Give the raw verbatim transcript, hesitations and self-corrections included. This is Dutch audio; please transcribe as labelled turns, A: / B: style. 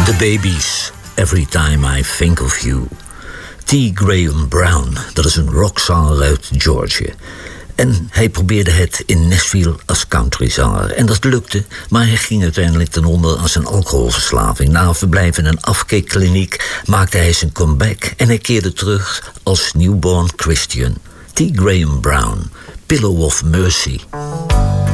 A: The Babies, Every Time I Think of You. T. Graham Brown, dat is een rockzanger uit Georgia. En hij probeerde het in Nashville als countryzanger. En dat lukte, maar hij ging uiteindelijk ten onder aan zijn alcoholverslaving. Na een verblijf in een afkeerkliniek maakte hij zijn comeback en hij keerde terug als newborn Christian. T. Graham Brown, Pillow of Mercy.